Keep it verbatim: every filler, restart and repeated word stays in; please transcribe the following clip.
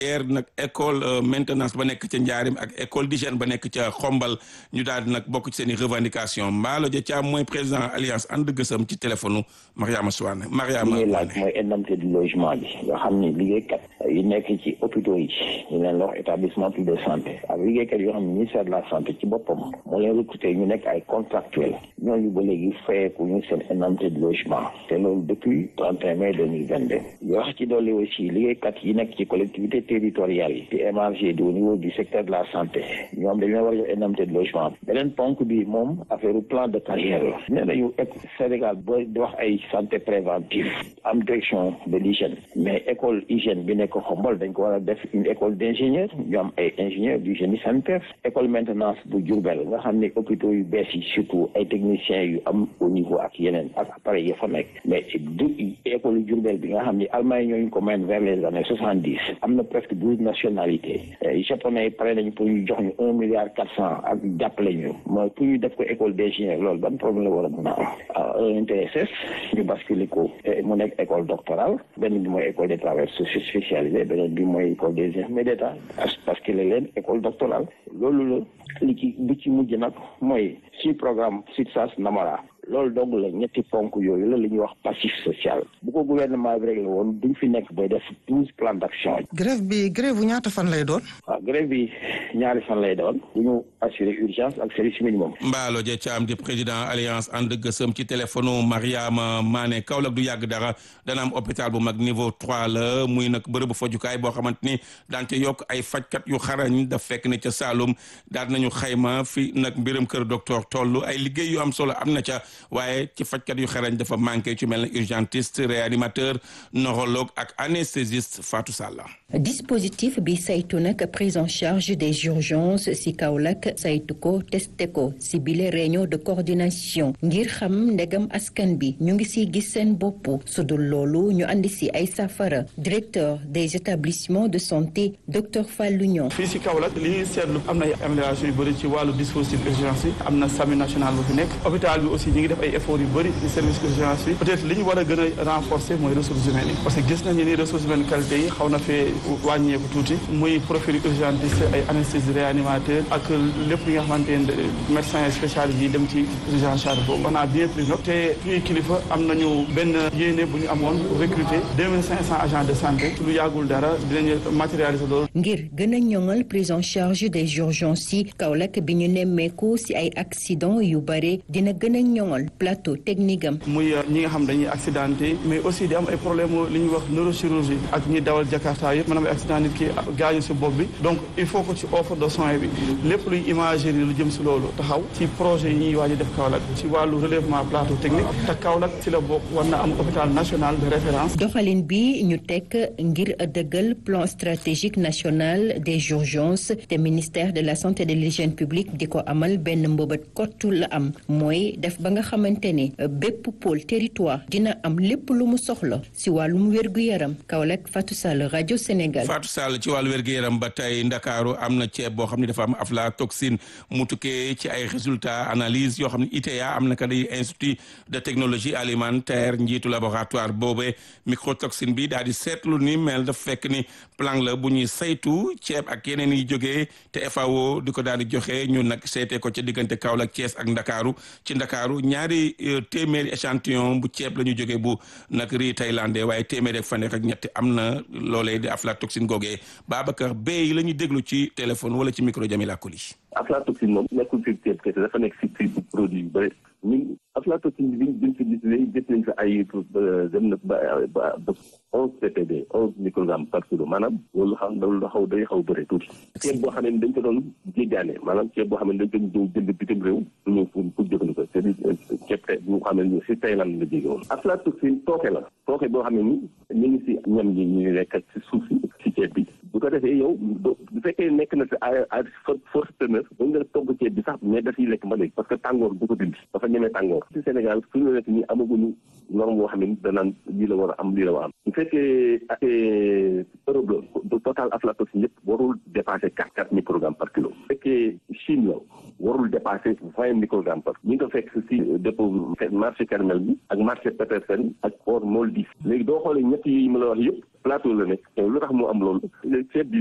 hier nag école maintenance ba nekk ca Njaarim ak école d'hygiène ba nekk ca Xombal ñu daal di nag bokk ci seen i revendication Mballo Dia Thiam mooy président alliance ànd gësëm ci téléphone Mariama Souane Mariama. li ñuy laaj mooy indemnité de logement bi nga xam ni liggéeykat yi nekk ci hôpitaux yi ñu leen wax établissement public de santé ak liggéeykat yoo xam ne ministère de la santé ci boppam moo leen recruté ñu nekk ay contractuels ñooñu ba léegi fayeeku ñu seen indemnité de logement te loolu depuis trente et un mai deux mille vingt-deux yoo wax ci dolli aussi liggéeykat yi nekk ci collectivité territoriales yi di émarger au niveau du secteur de la santé ñoom dañu war a jox indemnité de logement beneen ponk bi moom affaire plan de carrière la nee nañu Sénégal booy di wax ay santé préventive am direction de l'hygiène mais école hygiène bi nekk Xombol dañ ko war a def une école d'ingénieur ñu am ay ingénieur du génie sanitaire école maintenance bu Diourbel nga xam ne hôpitaux yu bees yi surtout ay techniciens yu am au niveau ak yeneen ak appareil ya fa nekk mais du école yu Diourbel bi nga xam ne Allemagne ñooñu ko mayoon vers les années soixante-dix am na presque douze nationalités japonais yi pare nañu pour ñu jox ñu un milliard quatre cent ak jàppale ñu mooy pour ñu def ko école d'ingénieur loolu ban problème la war a mën a am E N T S S ñu basculer ko mu nekk école doctorale benn bi mooy école des travailleurs sociaux spécialisés beneen bi mooy école des infirmiers d'État parce que leen école doctorale loolu la li ci bi ci mujj nag mooy si programme SUTSAS Namara loolu dong la ñetti ponk yooyu la li ñuy wax passif social bu ko gouvernement bi réglé woon duñ fi nekk bay def douze plans d'action. grève bi grève bu ñaata fan lay doon. waaw grève bi ñaari fan lay doon bu ñu assurer urgence ak service minimum. Mballo Dia Thiam di président alliance ànd gësëm ci téléphone Mariama Mané Kaolack du yàgg dara dana am hôpital bu mag niveau trois la muy nag bërëbu fajukaay boo xamante ni daan ca yokk ay fajkat yu xarañ daf fekk ne ca Saloum daal nañu xayma fi nag mbiram kër docteur toll ay liggéey yu am solo am na ca. waaye ci fajkat yu xarañ dafa manqué ci mel ne urgentiste réanimateur neurologue ak anesthésiste Fatou Salla. dispositif bi saytu nag prise en charge des urgences si Kaolack saytu ko testé ko si bile réunion de coordination ngir xam ndegam askan bi ñu ngi si gis seen bopp su dul loolu ñu andi si ay safara directeur des établissements de santé docteur Fallou Niang. fii si Kaolack li ñuy seetlu am na ay amélioration yu bëri ci wàllu dispositif urgence yi am na SAMU national bu fi nekk hôpital bi aussi ñu ngi def ay efforts yu bëri ci service urgence bi peut-être li ñu war a gën a renforcer mooy ressources humaines yi parce que gis nañu ni ressources humaines qualité yi xaw na fee wàññeeku tuuti muy profil urgentiste ay anesthésiste réanimateur ak lépp li nga xamante ne médecin spécialisé yi dem ci prise en charge boobu on a bien pris note te suñuy kilifa am nañu benn yéene bu ñu amoon pour recruter deux mille cinq cents agents de santé lu yàggul dara dinañu matérialiser loolu. ngir gën a ñoŋal prise en charge des urgences yi Kaolack bi ñu nemmeeku si ay accident yu bare dina gën a ñoŋal plateau technique am. muy ñi nga xam dañuy accidenté mais aussi di am ay problème li ñuy wax neurochirurgie ak ñi dawal Jakarta yëpp maanaam accident nit ki gaañu si bopp bi donc il faut que ci offre de soins bi lépp luy imagerie lu jëm si loolu taxaw ci projet yi ñuy waaj a def Kaolack ci wàllu relèvement plateau technique te Kaolack ci la bokk war na am hôpital national de référence. doxalin bi ñu teg ngir dëggal plan stratégique national des urgences te ministère de la santé et de l'hygiène publique di ko amal benn mbëbët kottu la am mooy def ba nga xamante ne bépp pôle territoire dina am lépp lu mu soxla si wàllum wér-gu-yaram Kaolack Fatou Sall rajo Sénégal. Fatou Sall ci wàllu wér-gu-yaram ba tey Ndakaaru am na ceeb boo xam ne dafa am aflatoxine mu tukkee ci ay résultats analyse yoo xam ne I T A am na ka di institut de technologie alimentaire njiitu laboratoire boobee microtoxine bi daal di seetlu ni mel dafa fekk ni plan la bu ñuy saytu ceeb ak yeneen yi jógee te F A O di ko daal di joxe ñun nag seetee ko ca diggante Kaolack Thiès ak Ndakaaru ci Ndakaaru ñaari téeméeri échantillon bu ceeb la ñu jógee bu nag riz thaïlandais waaye téeméeri ak fanweer ak ñetti am na loolee di aflatoxine googee Babacar Bey la ñu déglu ci téléphone wala ci micro Jamila Koli. aflatoxine moom nekkul ci ceeb kese dafa nekk ci ci produit yu bëri ñun aflatoxine bi biñ fi gis gis nañ fi ay dem na ba ba onze ppb onze microgrammes par kilo maanaam loolu xam loolu xaw day xaw bëri tuuti ceeb boo xam ne dañ ko doon jéggaane maanaam ceeb boo xam ne dañ ko ñëw jënd bitim réew ñëw pour pour jëfandikoo c'est-à-dire ceeb bu xam ne si Thaïlande la jóge woon aflatoxine tooke la tooke boo xam ne ni ñu ngi si ñam yi ñuy lekk ak si suuf si si ceeb bi bu ko defee yow bu fekkee nekk na si à force teneur ba nga togg ceeb bi sax mais daf yi lekk ba léegi parce que tàngoor du ko dindi dafa ñemee tàngoor ci Sénégal fu ñu nekk nii amaguñu norme boo xam ne danaan lii la war a am lii la war a am bu fekkee ak Europe la total aflatoxine yëpp warul dépasser quatre quatre microgrammes par kilo bu fekkee Chine la warul dépasser vingt microgrammes par ñu ngi ko fekk si dépôt marché Kermel bi ak marché Petersen ak port Moldis léegi doo xoolee ñett yi ma la wax yëpp plateau la nekk lu tax mu am loolu ceeb bi